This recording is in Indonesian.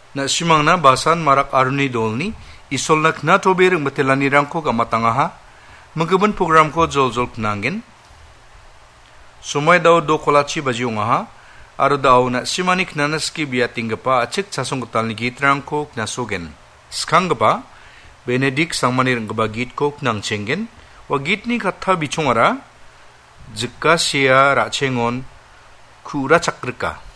Na simangna basan marak aruni dolni isolnak na tobereng betelani rangko gamatangaha mengkeben program ko jol-jol knanggen. Sumai daw do kolachi bajiungaha aro daw na simanik nanaski biatinggapa acik casong ketalni gitrangko knasogen. Skanggapa Benedik sangmanireng gebagit ko knang cenggen wa gitni katha bichongara jikka sia racengon kura cakrika.